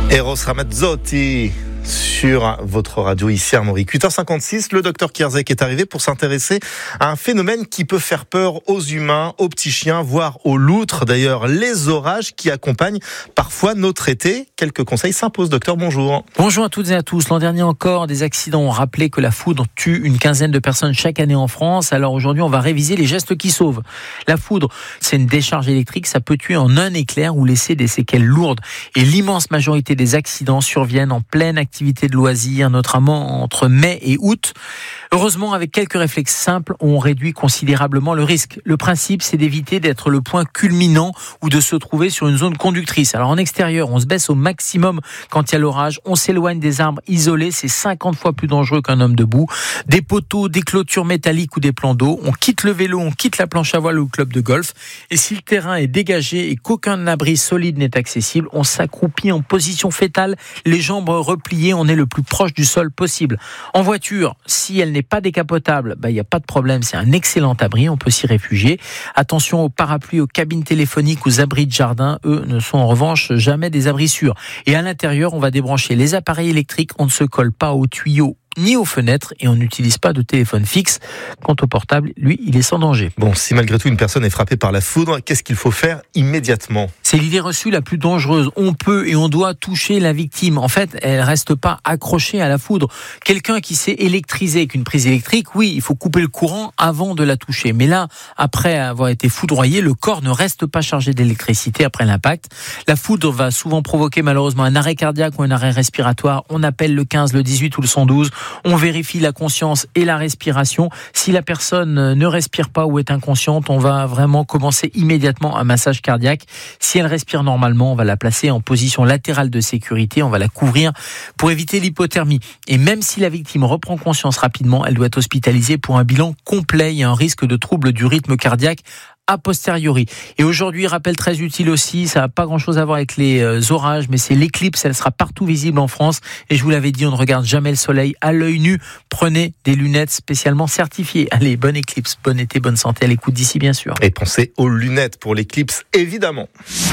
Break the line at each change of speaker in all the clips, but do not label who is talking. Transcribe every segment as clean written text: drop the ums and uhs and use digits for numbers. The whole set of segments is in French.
Eros Ramazzotti sur votre radio ici à Armorique. 8h56, le docteur Kierzek est arrivé pour s'intéresser à un phénomène qui peut faire peur aux humains, aux petits chiens, voire aux loutres. D'ailleurs, les orages qui accompagnent parfois notre été. Quelques conseils s'imposent. Docteur, bonjour.
Bonjour à toutes et à tous. L'an dernier encore, des accidents ont rappelé que la foudre tue une quinzaine de personnes chaque année en France. Alors aujourd'hui, on va réviser les gestes qui sauvent. La foudre, c'est une décharge électrique. Ça peut tuer en un éclair ou laisser des séquelles lourdes. Et l'immense majorité des accidents surviennent en pleine activité de loisirs, notamment entre mai et août. Heureusement, avec quelques réflexes simples, on réduit considérablement le risque. Le principe, c'est d'éviter d'être le point culminant ou de se trouver sur une zone conductrice. Alors en extérieur, on se baisse au maximum quand il y a l'orage. On s'éloigne des arbres isolés, c'est 50 fois plus dangereux qu'un homme debout. Des poteaux, des clôtures métalliques ou des plans d'eau. On quitte le vélo, on quitte la planche à voile ou le club de golf. Et si le terrain est dégagé et qu'aucun abri solide n'est accessible, on s'accroupit en position fétale, les jambes repliées, on est le plus proche du sol possible. En voiture, si elle n'est pas décapotable, il n'y a pas de problème, c'est un excellent abri, on peut s'y réfugier. Attention aux parapluies, aux cabines téléphoniques, aux abris de jardin, eux ne sont en revanche jamais des abris sûrs. Et à l'intérieur, on va débrancher les appareils électriques, on ne se colle pas aux tuyaux ni aux fenêtres et on n'utilise pas de téléphone fixe. Quant au portable, lui, il est sans danger.
Bon, si malgré tout une personne est frappée par la foudre, qu'est-ce qu'il faut faire immédiatement ?
C'est l'idée reçue la plus dangereuse. On peut et on doit toucher la victime. En fait, elle reste pas accrochée à la foudre. Quelqu'un qui s'est électrisé avec une prise électrique, oui, il faut couper le courant avant de la toucher. Mais là, après avoir été foudroyé, le corps ne reste pas chargé d'électricité après l'impact. La foudre va souvent provoquer malheureusement un arrêt cardiaque ou un arrêt respiratoire. On appelle le 15, le 18 ou le 112. On vérifie la conscience et la respiration. Si la personne ne respire pas ou est inconsciente, on va vraiment commencer immédiatement un massage cardiaque. Si elle respire normalement, on va la placer en position latérale de sécurité. On va la couvrir pour éviter l'hypothermie. Et même si la victime reprend conscience rapidement, elle doit être hospitalisée pour un bilan complet. Il y a un risque de trouble du rythme cardiaque a posteriori. Et aujourd'hui, rappel très utile aussi, ça n'a pas grand-chose à voir avec les orages, mais c'est l'éclipse, elle sera partout visible en France. Et je vous l'avais dit, on ne regarde jamais le soleil à l'œil nu. Prenez des lunettes spécialement certifiées. Allez, bonne éclipse, bon été, bonne santé à l'écoute d'ici, bien sûr.
Et pensez aux lunettes pour l'éclipse, évidemment.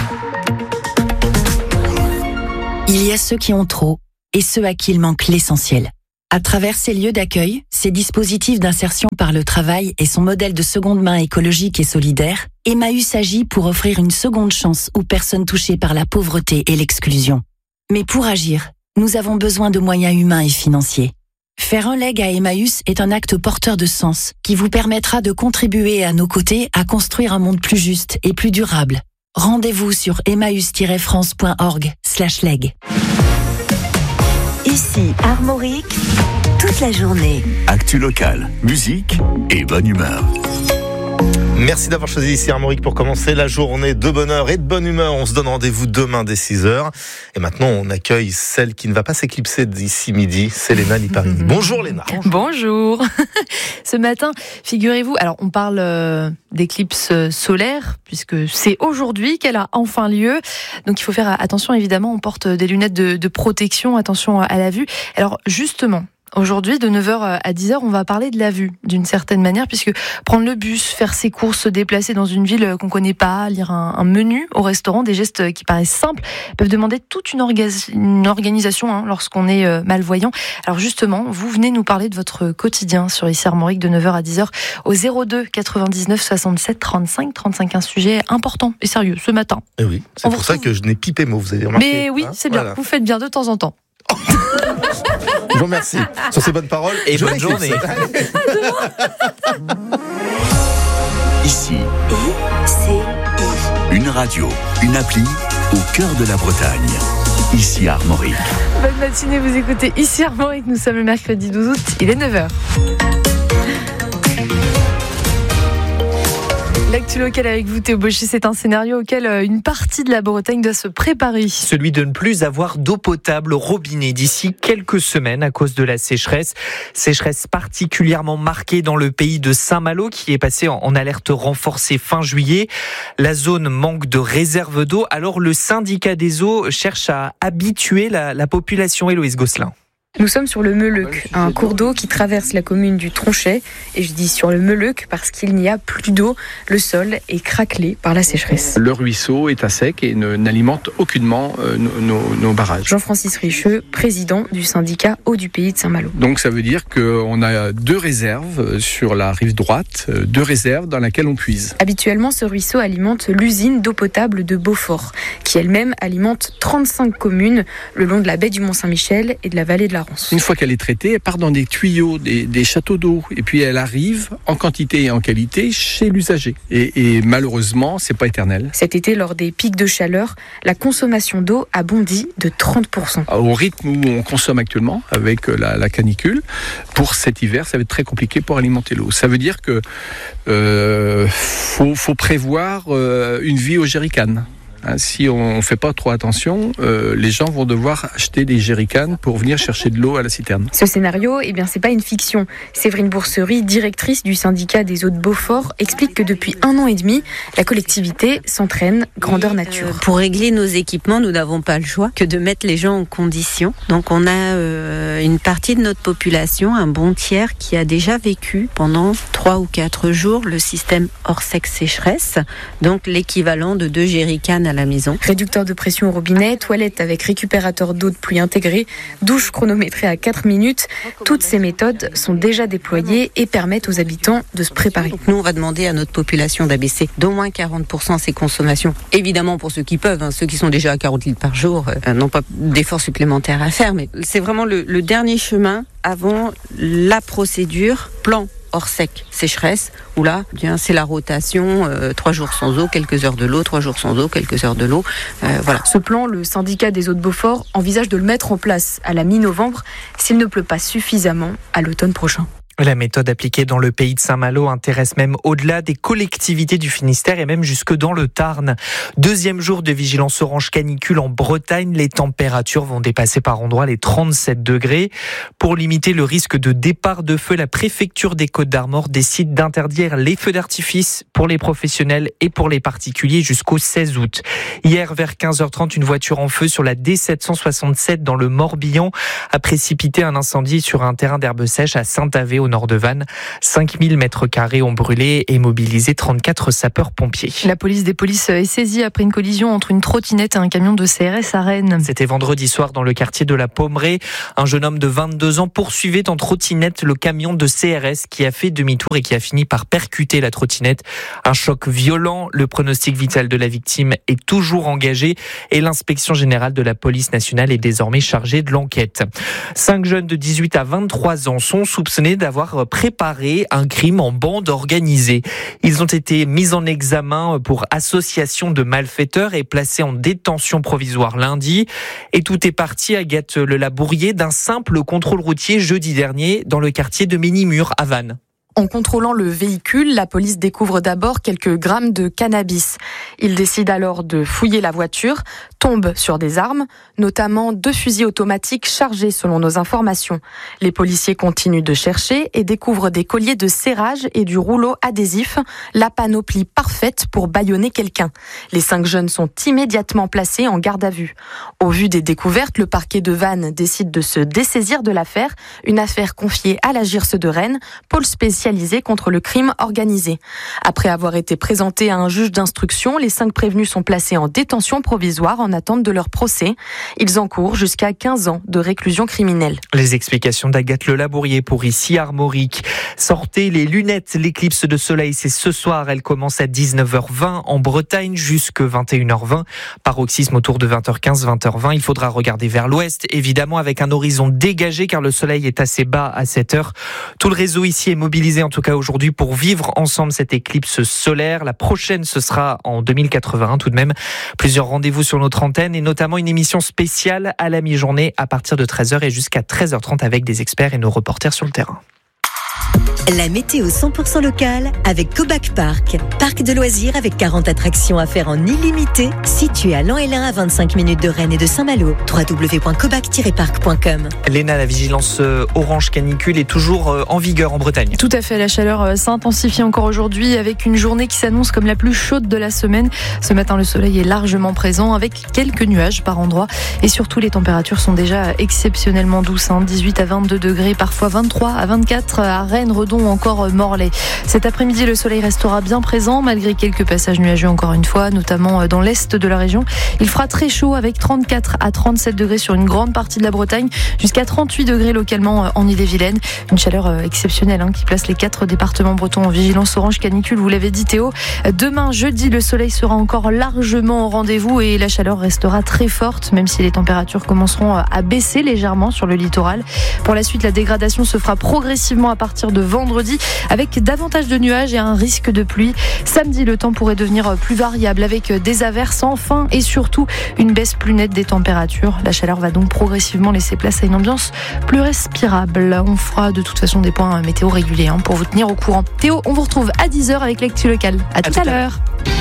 Il y a ceux qui ont trop et ceux à qui il manque l'essentiel. À travers ces lieux d'accueil, ces dispositifs d'insertion par le travail et son modèle de seconde main écologique et solidaire, Emmaüs agit pour offrir une seconde chance aux personnes touchées par la pauvreté et l'exclusion. Mais pour agir, nous avons besoin de moyens humains et financiers. Faire un leg à Emmaüs est un acte porteur de sens qui vous permettra de contribuer à nos côtés à construire un monde plus juste et plus durable. Rendez-vous sur emmaüs-france.org/leg.
Ici, Armorique, toute la journée.
Actu locale, musique et bonne humeur.
Merci d'avoir choisi ici Armorique pour commencer la journée de bonheur et de bonne humeur. On se donne rendez-vous demain dès 6h. Et maintenant, on accueille celle qui ne va pas s'éclipser d'ici midi, c'est Léna Liparini. Bonjour Léna.
Bonjour. Ce matin, figurez-vous, alors on parle d'éclipse solaire, puisque c'est aujourd'hui qu'elle a enfin lieu. Donc il faut faire attention, évidemment, on porte des lunettes de protection, attention à la vue. Alors justement, aujourd'hui, de 9h à 10h, on va parler de la vue, d'une certaine manière, puisque prendre le bus, faire ses courses, se déplacer dans une ville qu'on connaît pas, lire un menu au restaurant, des gestes qui paraissent simples, peuvent demander toute une organisation lorsqu'on est malvoyant. Alors justement, vous venez nous parler de votre quotidien sur ici Armorique de 9h à 10h au 02 99 67 35 35. Un sujet important et sérieux ce matin.
Et oui, c'est pour ça que je n'ai pipé mot, vous avez remarqué.
Mais oui, c'est bien, vous faites bien de temps en temps.
Je vous remercie sur ces bonnes paroles
et bonne journée.
Ici, une radio, une appli au cœur de la Bretagne. Ici Armorique.
Bonne matinée, vous écoutez ici Armorique. Nous sommes le mercredi 12 août, il est 9h. L'actu locale avec vous, Théo Bauchy, c'est un scénario auquel une partie de la Bretagne doit se préparer.
Celui de ne plus avoir d'eau potable au robinet d'ici quelques semaines à cause de la sécheresse. Sécheresse particulièrement marquée dans le pays de Saint-Malo qui est passé en alerte renforcée fin juillet. La zone manque de réserves d'eau. Alors le syndicat des eaux cherche à habituer la population. Héloïse Gosselin.
Nous sommes sur le Meleuc, un cours d'eau qui traverse la commune du Tronchet. Et je dis sur le Meleuc parce qu'il n'y a plus d'eau. Le sol est craquelé par la sécheresse.
Le ruisseau est à sec et n'alimente aucunement nos barrages.
Jean-Francis Richeux, président du syndicat Eau du Pays de Saint-Malo.
Donc ça veut dire qu'on a 2 réserves sur la rive droite, 2 réserves dans lesquelles on puise.
Habituellement, ce ruisseau alimente l'usine d'eau potable de Beaufort, qui elle-même alimente 35 communes le long de la baie du Mont-Saint-Michel et de la vallée de la Rance.
Une fois qu'elle est traitée, elle part dans des tuyaux, des châteaux d'eau, et puis elle arrive en quantité et en qualité chez l'usager. Et malheureusement, c'est pas éternel.
Cet été, lors des pics de chaleur, la consommation d'eau a bondi de 30%.
Au rythme où on consomme actuellement, avec la canicule, pour cet hiver, ça va être très compliqué pour alimenter l'eau. Ça veut dire que faut prévoir une vie au jerrycan. Si on ne fait pas trop attention, les gens vont devoir acheter des jerrycans pour venir chercher de l'eau à la citerne.
Ce scénario, c'est pas une fiction. Séverine Bourserie, directrice du syndicat des eaux de Beaufort, explique que depuis 1 an et demi, la collectivité s'entraîne grandeur nature.
Pour régler nos équipements, nous n'avons pas le choix que de mettre les gens en condition. Donc on a une partie de notre population, un bon tiers, qui a déjà vécu pendant 3 ou 4 jours le système hors-sec sécheresse, donc l'équivalent de 2 jerrycans à la maison.
Réducteur de pression au robinet, toilette avec récupérateur d'eau de pluie intégré, douche chronométrée à 4 minutes. Toutes ces méthodes sont déjà déployées et permettent aux habitants de se préparer.
Donc nous, on va demander à notre population d'abaisser d'au moins 40% ses consommations. Évidemment, pour ceux qui peuvent, ceux qui sont déjà à 40 litres par jour n'ont pas d'efforts supplémentaires à faire, mais c'est vraiment le dernier chemin avant la procédure plan hors sec, sécheresse, où là, c'est la rotation, 3 jours sans eau, quelques heures de l'eau, 3 jours sans eau, quelques heures de l'eau. Voilà.
Ce plan, le syndicat des eaux de Beaufort envisage de le mettre en place à la mi-novembre s'il ne pleut pas suffisamment à l'automne prochain.
La méthode appliquée dans le pays de Saint-Malo intéresse même au-delà des collectivités du Finistère et même jusque dans le Tarn. 2e jour de vigilance orange canicule en Bretagne. Les températures vont dépasser par endroits les 37 degrés. Pour limiter le risque de départ de feu, la préfecture des Côtes-d'Armor décide d'interdire les feux d'artifice pour les professionnels et pour les particuliers jusqu'au 16 août. Hier, vers 15h30, une voiture en feu sur la D767 dans le Morbihan a précipité un incendie sur un terrain d'herbe sèche à Saint-Avé au nord de Vannes. 5000 mètres carrés ont brûlé et mobilisé 34 sapeurs-pompiers.
La police des polices est saisie après une collision entre une trottinette et un camion de CRS à Rennes.
C'était vendredi soir dans le quartier de la Pommeraye. Un jeune homme de 22 ans poursuivait en trottinette le camion de CRS qui a fait demi-tour et qui a fini par percuter la trottinette. Un choc violent. Le pronostic vital de la victime est toujours engagé et l'inspection générale de la police nationale est désormais chargée de l'enquête. 5 jeunes de 18 à 23 ans sont soupçonnés d'avoir préparé un crime en bande organisée. Ils ont été mis en examen pour association de malfaiteurs et placés en détention provisoire lundi. Et tout est parti, Agathe Le Labourier, d'un simple contrôle routier jeudi dernier dans le quartier de Ménimur à Vannes.
En contrôlant le véhicule, la police découvre d'abord quelques grammes de cannabis. Il décide alors de fouiller la voiture, tombe sur des armes, notamment 2 fusils automatiques chargés selon nos informations. Les policiers continuent de chercher et découvrent des colliers de serrage et du rouleau adhésif, la panoplie parfaite pour bâillonner quelqu'un. Les 5 jeunes sont immédiatement placés en garde à vue. Au vu des découvertes, le parquet de Vannes décide de se dessaisir de l'affaire, une affaire confiée à la GIRS de Rennes, pôle spécialisé contre le crime organisé. Après avoir été présentés à un juge d'instruction, les 5 prévenus sont placés en détention provisoire en attente de leur procès. Ils encourent jusqu'à 15 ans de réclusion criminelle.
Les explications d'Agathe Le Labourier pour ici Armorique. Sortez les lunettes, l'éclipse de soleil, c'est ce soir. Elle commence à 19h20 en Bretagne jusqu'à 21h20. Paroxysme autour de 20h15, 20h20. Il faudra regarder vers l'ouest, évidemment avec un horizon dégagé car le soleil est assez bas à cette heure. Tout le réseau ici est mobilisé en tout cas aujourd'hui pour vivre ensemble cette éclipse solaire. La prochaine, ce sera en 2081 tout de même. Plusieurs rendez-vous sur notre antenne et notamment une émission spéciale à la mi-journée à partir de 13h et jusqu'à 13h30 avec des experts et nos reporters sur le terrain.
La météo 100% locale avec Cobac Park. Parc de loisirs avec 40 attractions à faire en illimité, situé à Lan-Hélin à 25 minutes de Rennes et de Saint-Malo. www.cobac-park.com.
Léna, la vigilance orange canicule est toujours en vigueur en Bretagne.
Tout à fait, la chaleur s'intensifie encore aujourd'hui avec une journée qui s'annonce comme la plus chaude de la semaine. Ce matin, le soleil est largement présent avec quelques nuages par endroits et surtout les températures sont déjà exceptionnellement douces, 18 à 22 degrés, parfois 23 à 24 à Rennes, Redon ou encore Morlaix. Cet après-midi, le soleil restera bien présent malgré quelques passages nuageux encore une fois, notamment dans l'est de la région. Il fera très chaud avec 34 à 37 degrés sur une grande partie de la Bretagne, jusqu'à 38 degrés localement en Ille-et-Vilaine. Une chaleur exceptionnelle qui place les 4 départements bretons en vigilance orange canicule, vous l'avez dit Théo. Demain, jeudi, le soleil sera encore largement au rendez-vous et la chaleur restera très forte, même si les températures commenceront à baisser légèrement sur le littoral. Pour la suite, la dégradation se fera progressivement à partir de vendredi, avec davantage de nuages et un risque de pluie. Samedi, le temps pourrait devenir plus variable avec des averses enfin et surtout une baisse plus nette des températures. La chaleur va donc progressivement laisser place à une ambiance plus respirable. On fera de toute façon des points météo réguliers pour vous tenir au courant. Théo, on vous retrouve à 10h avec l'actu locale. À tout à l'heure.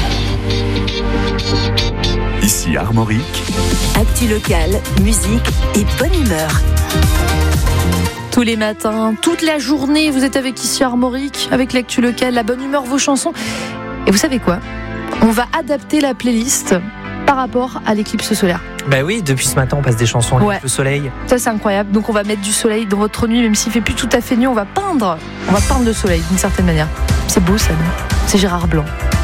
Ici Armorique.
Actu locale, musique et bonne humeur.
Tous les matins, toute la journée, vous êtes avec ici Armorique, avec l'actu locale, la bonne humeur, vos chansons. Et vous savez quoi ? On va adapter la playlist par rapport à l'éclipse solaire.
Bah oui, depuis ce matin, on passe des chansons avec le soleil.
Ça, c'est incroyable. Donc, on va mettre du soleil dans votre nuit, même s'il fait plus tout à fait nuit, on va peindre le soleil d'une certaine manière. C'est beau, ça, non ? C'est Gérard Blanc.